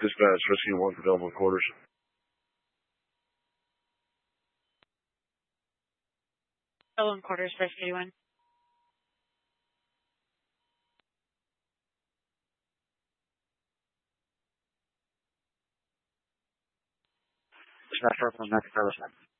Dispatch, Rescue 1 for Delaware Quarters. Delaware Quarters, Rescue 1. Dispatch from Next Service.